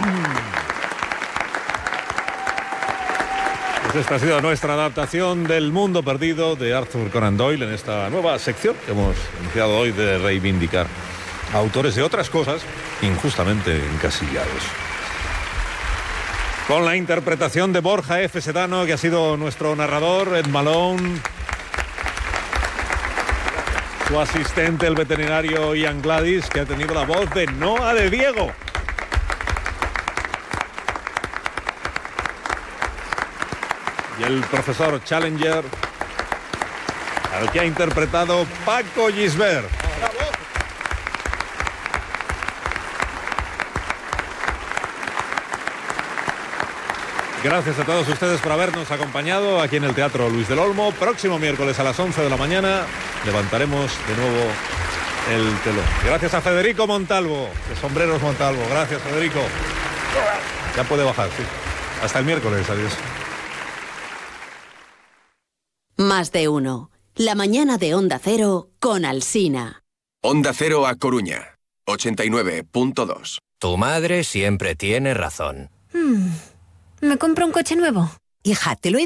Pues esta ha sido nuestra adaptación del Mundo Perdido de Arthur Conan Doyle en esta nueva sección que hemos iniciado hoy de reivindicar a autores de otras cosas injustamente encasillados. Con la interpretación de Borja F. Sedano, que ha sido nuestro narrador, Ed Malone, su asistente, el veterinario Ian Gladys, que ha tenido la voz de Noa de Diego. Y el profesor Challenger, al que ha interpretado Paco Gisbert. Gracias a todos ustedes por habernos acompañado aquí en el Teatro Luis del Olmo. Próximo miércoles a las 11 de la mañana levantaremos de nuevo el telón. Gracias a Federico Montalvo, de Sombreros Montalvo. Gracias, Federico. Ya puede bajar, sí. Hasta el miércoles, adiós. Más de uno. La mañana de Onda Cero con Alsina. Onda Cero A Coruña, 89.2. Tu madre siempre tiene razón. ¿Me compro un coche nuevo? Hija, te lo he